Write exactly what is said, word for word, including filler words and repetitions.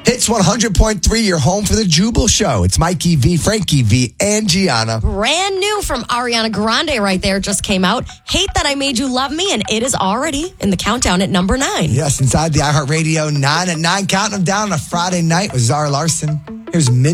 Hits one hundred point three, your home for the Jubal Show. It's Mikey V, Frankie V, and Gianna. Brand new from Ariana Grande right there just came out. Hate That I Made You Love Me, and it is already in the countdown at number nine. Yes, inside the iHeartRadio nine at nine, counting them down on a Friday night with Zara Larson. Here's Min.